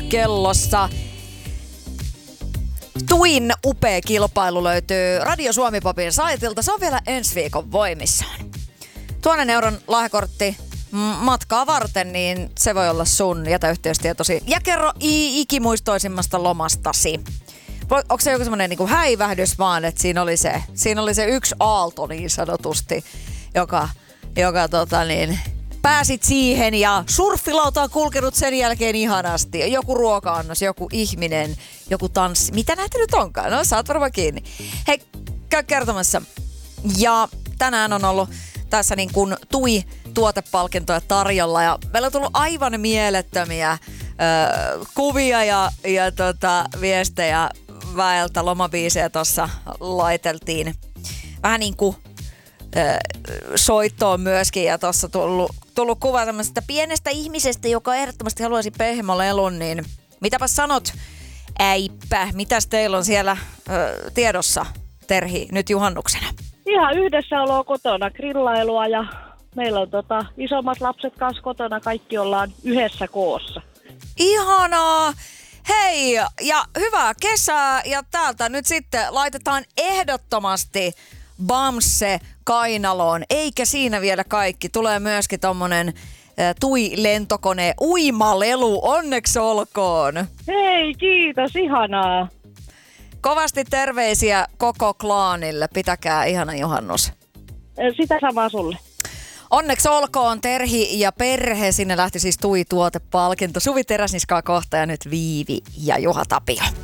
kellossa. Tuin upea kilpailu löytyy Radio Suomi Popin saitilta. Se on vielä ensi viikon voimissaan. 1 000 euron lahjakortti matkaa varten, niin se voi olla sun. Jätä yhteystietosi ja kerro ikimuistoisimmasta lomastasi. Onko se joku semmoinen niin häivähdys vaan, että siinä oli se yksi aalto niin sanotusti, joka pääsit siihen ja surffilauta on kulkenut sen jälkeen ihanasti. Joku ruoka-annos, joku ihminen, joku tanssi. Mitä näitä nyt onkaan? No, saat varmaan kiinni. Hei, käy kertomassa. Ja tänään on ollut tässä niin kuin TUI-tuotepalkintoja tarjolla ja meillä on tullut aivan mielettömiä kuvia ja viestejä väeltä. Lomabiisejä tuossa laiteltiin vähän niin kuin soittoon myöskin ja tuossa tullut kuva tämmöisestä pienestä ihmisestä, joka ehdottomasti haluaisi pehmolelun, niin mitäpä sanot, äippä, mitäs teillä on siellä tiedossa, Terhi, nyt juhannuksena? Ihan yhdessäoloa kotona, grillailua ja meillä on isommat lapset kanssa kotona, kaikki ollaan yhdessä koossa. Ihanaa! Hei, ja hyvää kesää ja täältä nyt sitten laitetaan ehdottomasti Bamse kainaloon, eikä siinä vielä kaikki. Tulee myöskin tommonen TUI-lentokone uimalelu, onneksi olkoon. Hei, kiitos, ihanaa. Kovasti terveisiä koko klaanille, pitäkää ihana juhannus. Sitä samaa sulle. Onneksi olkoon Terhi ja perhe, sinne lähti siis TUI-tuotepalkinto. Suvi Teräsniskaa kohta ja nyt Viivi ja Juha Tapio.